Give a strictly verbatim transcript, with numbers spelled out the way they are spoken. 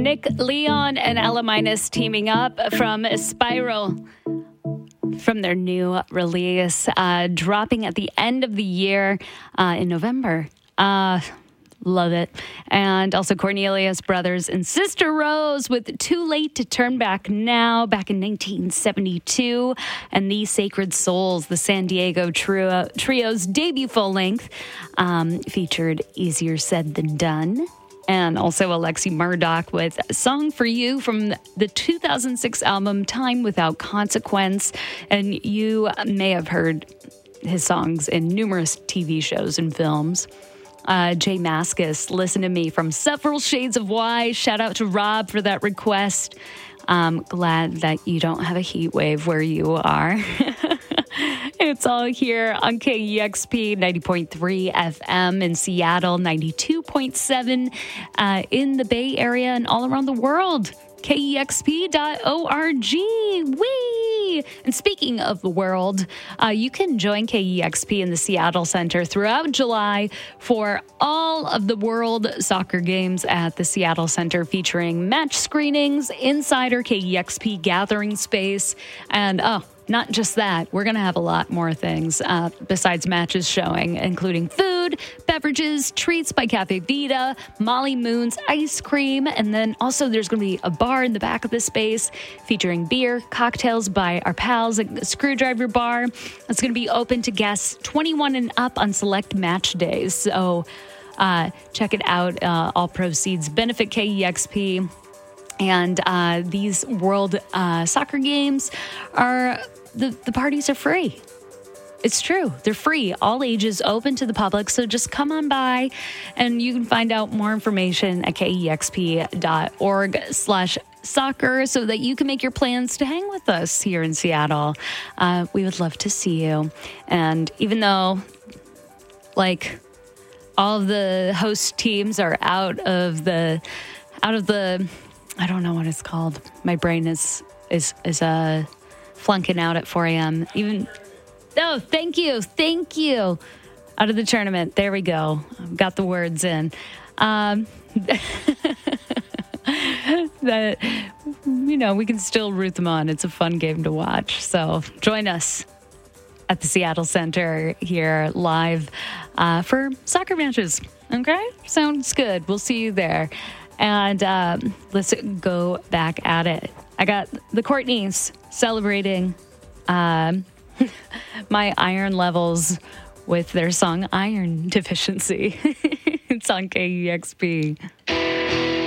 Nick Leon and Ella Minus teaming up from Spiral, from their new release, uh, dropping at the end of the year uh, in November. Uh, love it. And also Cornelius Brothers and Sister Rose with Too Late to Turn Back Now, back in nineteen seventy-two. And The Sacred Souls, the San Diego trio, trio's debut full-length, um, featured Easier Said Than Done. And also Alexi Murdoch with a Song for You from the two thousand six album Time Without Consequence. And you may have heard his songs in numerous T V shows and films. Uh, Jay Mascis, Listen to Me from Several Shades of Why. Shout out to Rob for that request. I'm glad that you don't have a heat wave where you are. It's all here on K E X P ninety point three F M in Seattle, ninety-two point seven uh, in the Bay Area and all around the world. K E X P dot org. Whee! And speaking of the world, uh, you can join K E X P in the Seattle Center throughout July for all of the World Soccer Games at the Seattle Center, featuring match screenings, Insider K E X P gathering space, and oh, not just that, we're going to have a lot more things uh, besides matches showing, including food, beverages, treats by Cafe Vita, Molly Moon's ice cream, and then also there's going to be a bar in the back of the space featuring beer, cocktails by our pals at the Screwdriver Bar. It's going to be open to guests twenty-one and up on select match days. So uh, check it out. Uh, all proceeds benefit K E X P. And uh, these World uh, Soccer Games are, the, the parties are free. It's true. They're free. All ages, open to the public. So just come on by and you can find out more information at kexp.org slash soccer so that you can make your plans to hang with us here in Seattle. Uh, we would love to see you. And even though, like, all of the host teams are out of the, out of the, I don't know what it's called. My brain is is is uh flunking out at four a.m. Even oh, thank you, thank you. Out of the tournament. There we go. Got the words in. Um, that you know, we can still root them on. It's a fun game to watch. So join us at the Seattle Center here live uh, for soccer matches. Okay, sounds good. We'll see you there. And um, let's go back at it. I got the Courtneys celebrating um, my iron levels with their song Iron Deficiency. It's on K E X P.